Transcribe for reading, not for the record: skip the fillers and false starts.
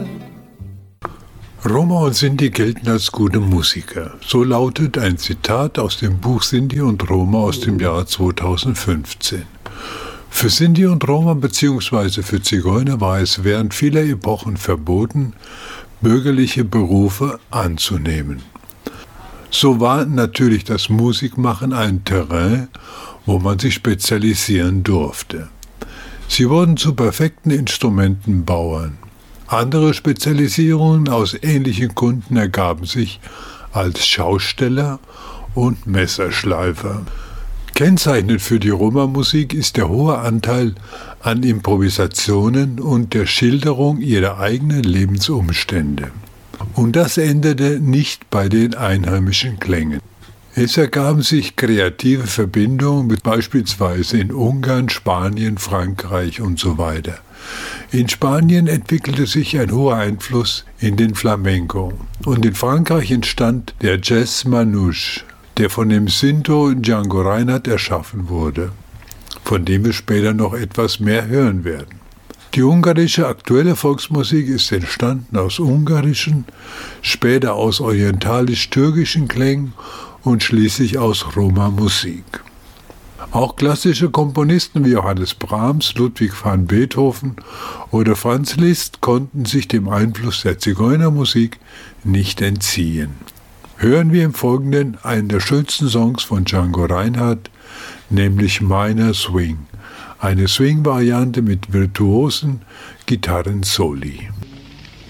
Roma und Sinti gelten als gute Musiker. So lautet ein Zitat aus dem Buch Sinti und Roma aus dem Jahr 2015. Für Sinti und Roma bzw. für Zigeuner war es während vieler Epochen verboten, bürgerliche Berufe anzunehmen. So war natürlich das Musikmachen ein Terrain, wo man sich spezialisieren durfte. Sie wurden zu perfekten Instrumentenbauern. Andere Spezialisierungen aus ähnlichen Gründen ergaben sich als Schausteller und Messerschleifer. Kennzeichnend für die Roma-Musik ist der hohe Anteil an Improvisationen und der Schilderung ihrer eigenen Lebensumstände. Und das endete nicht bei den einheimischen Klängen. Es ergaben sich kreative Verbindungen mit beispielsweise in Ungarn, Spanien, Frankreich und so weiter. In Spanien entwickelte sich ein hoher Einfluss in den Flamenco und in Frankreich entstand der Jazz Manouche, der von dem Sinto Django Reinhardt erschaffen wurde, von dem wir später noch etwas mehr hören werden. Die ungarische aktuelle Volksmusik ist entstanden aus ungarischen, später aus orientalisch-türkischen Klängen und schließlich aus Roma-Musik. Auch klassische Komponisten wie Johannes Brahms, Ludwig van Beethoven oder Franz Liszt konnten sich dem Einfluss der Zigeunermusik nicht entziehen. Hören wir im Folgenden einen der schönsten Songs von Django Reinhardt, nämlich Minor Swing, eine Swing-Variante mit virtuosen Gitarrensoli.